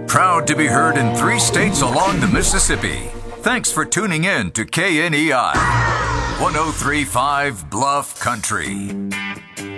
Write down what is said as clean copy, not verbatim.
Proud to be heard in 3 states along the Mississippi. Thanks for tuning in to KNEI 103.5 Bluff Country.